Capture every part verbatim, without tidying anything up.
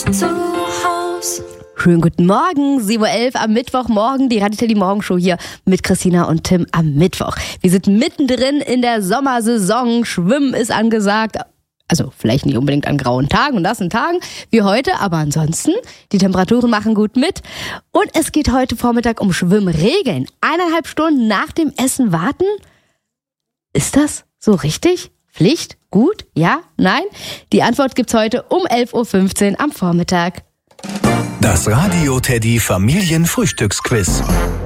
zu Haus. Schönen guten Morgen, sieben Uhr elf am Mittwochmorgen, die Radio Teddy Morgenshow hier mit Christina und Tim am Mittwoch. Wir sind mittendrin in der Sommersaison, Schwimmen ist angesagt. Also vielleicht nicht unbedingt an grauen Tagen und nassen Tagen wie heute, aber ansonsten, die Temperaturen machen gut mit. Und es geht heute Vormittag um Schwimmregeln. Eineinhalb Stunden nach dem Essen warten? Ist das so richtig? Pflicht? Gut? Ja? Nein? Die Antwort gibt's heute um elf Uhr fünfzehn am Vormittag. Das Radio Teddy Familienfrühstücksquiz.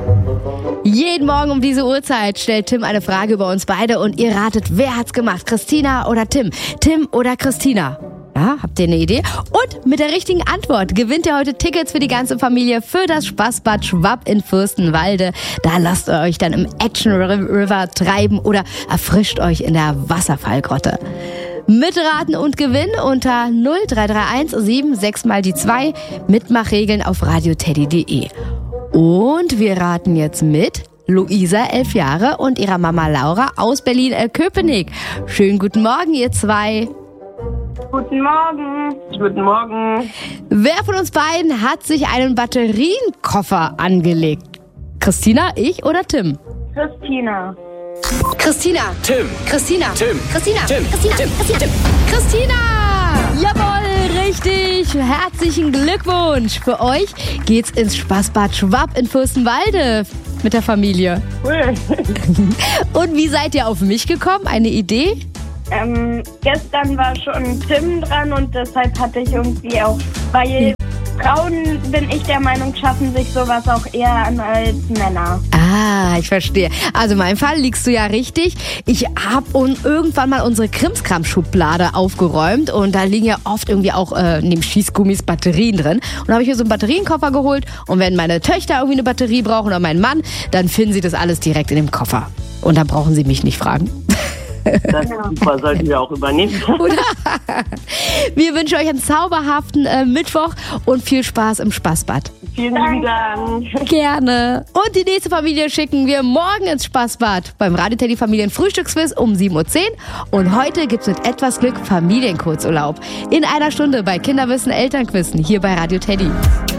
Jeden Morgen um diese Uhrzeit stellt Tim eine Frage über uns beide und ihr ratet, wer hat's gemacht? Christina oder Tim? Tim oder Christina? Ja, habt ihr eine Idee? Und mit der richtigen Antwort gewinnt ihr heute Tickets für die ganze Familie für das Spaßbad Schwapp in Fürstenwalde. Da lasst ihr euch dann im Action River treiben oder erfrischt euch in der Wasserfallgrotte. Mitraten und gewinnen unter null drei drei eins sieben sechs mal die zwei. Mitmachregeln auf radioteddy punkt de. Und wir raten jetzt mit Luisa, elf Jahre, und ihrer Mama Laura aus Berlin-Köpenick. Schönen guten Morgen, ihr zwei. Guten Morgen. Guten Morgen. Wer von uns beiden hat sich einen Batterienkoffer angelegt? Christina, ich oder Tim? Christina. Christina. Tim. Christina. Tim. Christina. Tim. Christina. Tim. Christina. Tim. Christina. Jawohl, richtig. Herzlichen Glückwunsch. Für euch geht's ins Spaßbad Schwapp in Fürstenwalde mit der Familie. Cool. Und wie seid ihr auf mich gekommen? Eine Idee? Ähm, gestern war schon Tim dran und deshalb hatte ich irgendwie auch, weil Frauen, bin ich der Meinung, schaffen sich sowas auch eher an als Männer. Ah, ich verstehe. Also in meinem Fall liegst du ja richtig. Ich habe irgendwann mal unsere Krimskram-Schublade aufgeräumt und da liegen ja oft irgendwie auch äh, neben Schießgummis Batterien drin. Und da habe ich mir so einen Batterienkoffer geholt und wenn meine Töchter irgendwie eine Batterie brauchen oder mein Mann, dann finden sie das alles direkt in dem Koffer. Und dann brauchen sie mich nicht fragen. Das ist super, sollten wir auch übernehmen. Wir wünschen euch einen zauberhaften äh, Mittwoch und viel Spaß im Spaßbad. Vielen lieben Dank. Gerne. Und die nächste Familie schicken wir morgen ins Spaßbad beim Radio Teddy Familien Frühstücksquiz um sieben Uhr zehn. Und heute gibt's mit etwas Glück Familienkurzurlaub. In einer Stunde bei Kinderwissen Elternquissen hier bei Radio Teddy.